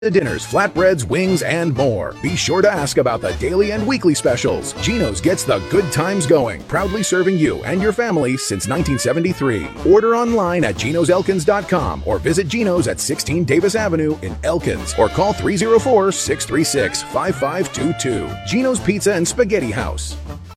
dinners, flatbreads, wings, and more. Be sure to ask about the daily and weekly specials. Geno's gets the good times going, proudly serving you and your family since 1973. Order online at genoselkins.com or visit Geno's at 16 Davis Avenue in Elkins or call 304-636-5522. Geno's Pizza and Spaghetti House.